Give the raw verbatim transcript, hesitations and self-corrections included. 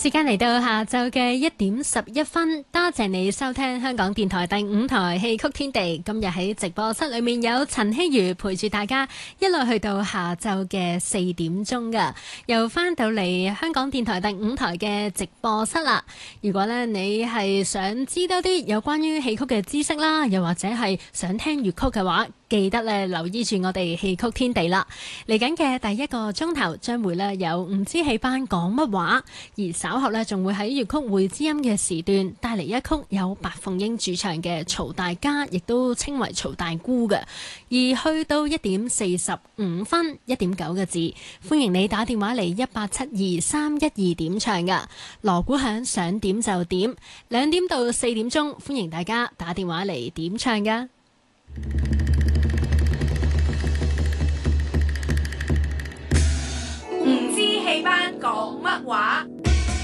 時間嚟到下晝嘅一點十一分，多謝你收聽香港電台第五台戲曲天地。今日喺直播室裏面有陳希如陪住大家，一路去到下晝嘅四點鐘噶，又翻到嚟香港電台第五台嘅直播室啦。如果咧你係想知多啲有關於戲曲嘅知識啦，又或者係想聽粵曲嘅話，記得咧留意住我哋戲曲天地啦。嚟緊嘅第一個鐘頭將會咧有五支戲班講乜話，而稍後咧仲會喺粵曲會知音嘅時段帶嚟一曲有白鳳英主唱嘅曹大家，亦都稱為曹大姑嘅。而去到一點四十五分，一點九個字，歡迎你打電話嚟一八七二三一二點唱噶。鑼鼓響，想點就點，兩點到四點鐘，歡迎大家打電話嚟點唱噶。